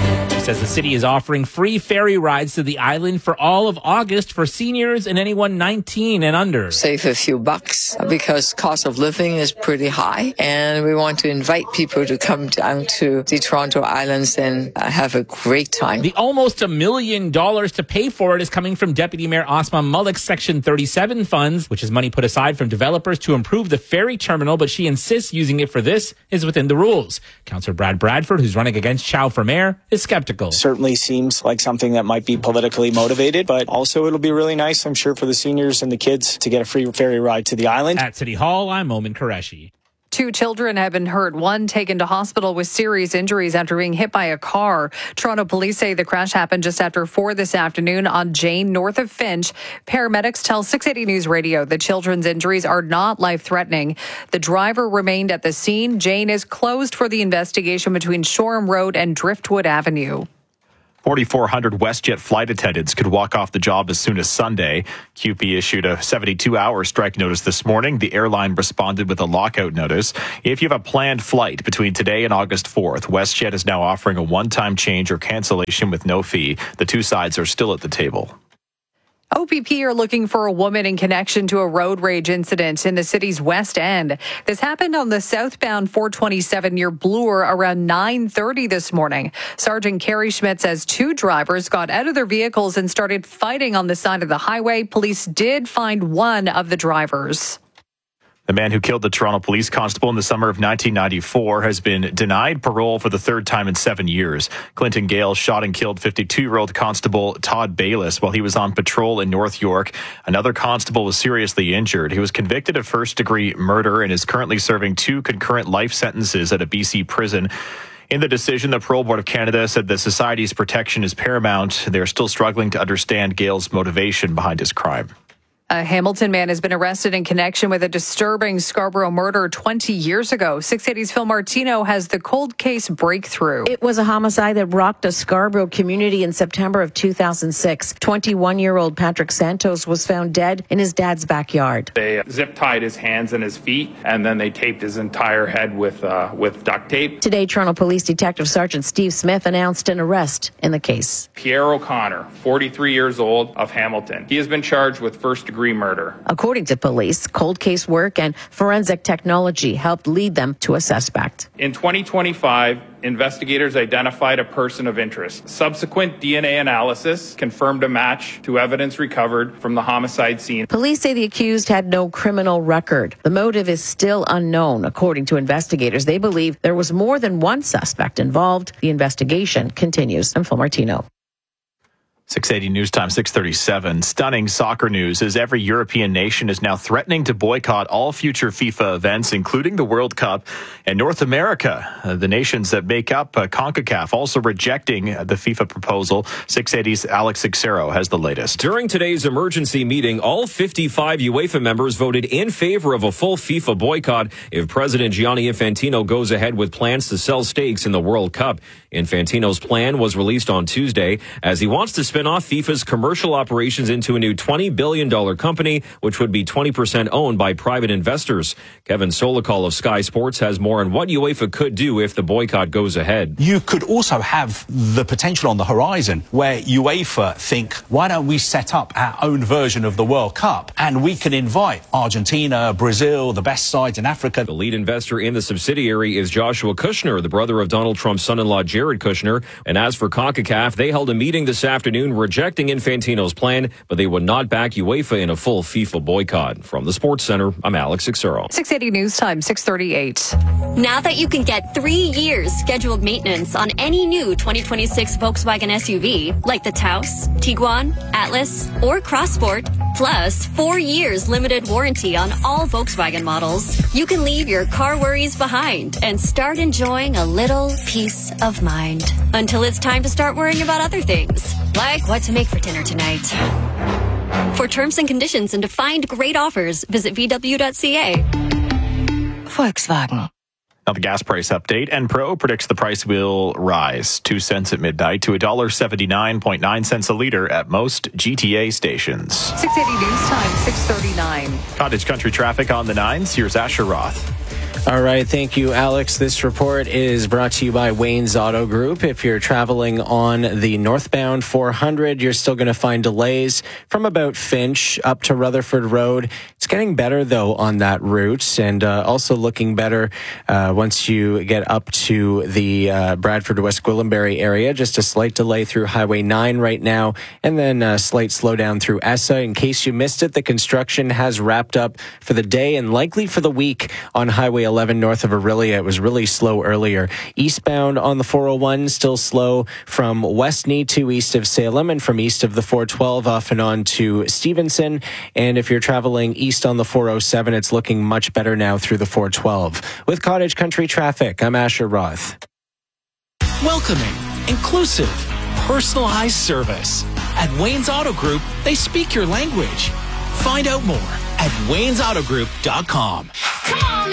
says the city is offering free ferry rides to the island for all of August for seniors and anyone 19 and under. Save a few bucks because cost of living is pretty high, and we want to invite people to come down to the Toronto Islands and have a great time. The almost $1 million to pay for it is coming from Deputy Mayor Osman Malik's Section 37 funds, which is money put aside from developers to improve the ferry terminal, but she insists using it for this is within the rules. Councillor Brad Bradford, who's running against Chow for mayor, is skeptical. Certainly seems like something that might be politically motivated, but also it'll be really nice, I'm sure, for the seniors and the kids to get a free ferry ride to the island. At City Hall, I'm Momin Qureshi. 2 children have been hurt, one taken to hospital with serious injuries after being hit by a car. Toronto police say the crash happened just after 4 this afternoon on Jane, north of Finch. Paramedics tell 680 News Radio the children's injuries are not life-threatening. The driver remained at the scene. Jane is closed for the investigation between Shoreham Road and Driftwood Avenue. 4,400 WestJet flight attendants could walk off the job as soon as Sunday. QP issued a 72-hour strike notice this morning. The airline responded with a lockout notice. If you have a planned flight between today and August 4th, WestJet is now offering a one-time change or cancellation with no fee. The two sides are still at the table. OPP are looking for a woman in connection to a road rage incident in the city's West End. This happened on the southbound 427 near Bloor around 9:30 this morning. Sergeant Carrie Schmidt says 2 drivers got out of their vehicles and started fighting on the side of the highway. Police did find one of the drivers. The man who killed the Toronto police constable in the summer of 1994 has been denied parole for the 3rd time in 7 years. Clinton Gale shot and killed 52-year-old constable Todd Bayless while he was on patrol in North York. Another constable was seriously injured. He was convicted of first-degree murder and is currently serving 2 concurrent life sentences at a BC prison. In the decision, the Parole Board of Canada said the society's protection is paramount. They're still struggling to understand Gale's motivation behind his crime. A Hamilton man has been arrested in connection with a disturbing Scarborough murder 20 years ago. 680's Phil Martino has the cold case breakthrough. It was a homicide that rocked a Scarborough community in September of 2006. 21-year-old Patrick Santos was found dead in his dad's backyard. They zip-tied his hands and his feet, and then they taped his entire head with duct tape. Today, Toronto Police Detective Sergeant Steve Smith announced an arrest in the case. Pierre O'Connor, 43 years old, of Hamilton. He has been charged with first-degree murder. According to police, cold case work and forensic technology helped lead them to a suspect. In 2025, investigators identified a person of interest. Subsequent DNA analysis confirmed a match to evidence recovered from the homicide scene. Police say the accused had no criminal record. The motive is still unknown. According to investigators, they believe there was more than one suspect involved. The investigation continues. I'm Phil Martino. 680 News Time, 6:37. Stunning soccer news as every European nation is now threatening to boycott all future FIFA events, including the World Cup. And North America, the nations that make up CONCACAF, also rejecting the FIFA proposal. 680's Alex Cixero has the latest. During today's emergency meeting, all 55 UEFA members voted in favor of a full FIFA boycott if President Gianni Infantino goes ahead with plans to sell stakes in the World Cup. Infantino's plan was released on Tuesday as he wants to spin off FIFA's commercial operations into a new $20 billion company, which would be 20% owned by private investors. Kevin Solikol of Sky Sports has more on what UEFA could do if the boycott goes ahead. You could also have the potential on the horizon where UEFA think, why don't we set up our own version of the World Cup and we can invite Argentina, Brazil, the best sides in Africa. The lead investor in the subsidiary is Joshua Kushner, the brother of Donald Trump's son-in-law Jared Kushner. And as for CONCACAF, they held a meeting this afternoon rejecting Infantino's plan, but they would not back UEFA in a full FIFA boycott. From the Sports Center, I'm Alex Cixero. 680 News Time, 638. Now that you can get 3 years scheduled maintenance on any new 2026 Volkswagen SUV, like the Taos, Tiguan, Atlas, or Crossport, plus 4 years limited warranty on all Volkswagen models, you can leave your car worries behind and start enjoying a little peace of mind. Until it's time to start worrying about other things, like what to make for dinner tonight. For terms and conditions and to find great offers, visit VW.ca. Volkswagen. Now the gas price update. Enpro predicts the price will rise 2 cents at midnight to $1.79.9 a liter at most GTA stations. 680 News Time, 639. Cottage Country traffic on the 9s. Here's Asher Roth. All right. Thank you, Alex. This report is brought to you by Wayne's Auto Group. If you're traveling on the northbound 400, you're still going to find delays from about Finch up to Rutherford Road. It's getting better, though, on that route, and also looking better once you get up to the Bradford to West Gwillimbury area. Just a slight delay through Highway 9 right now, and then a slight slowdown through Essa. In case you missed it, the construction has wrapped up for the day and likely for the week on Highway 11 north of Orillia. It was really slow earlier. Eastbound on the 401, still slow from Westney to east of Salem and from east of the 412 off and on to Stevenson. And if you're traveling east on the 407, it's looking much better now through the 412. With Cottage Country Traffic, I'm Asher Roth. Welcoming, inclusive, personalized service. At Wayne's Auto Group, they speak your language. Find out more at waynesautogroup.com. Come on!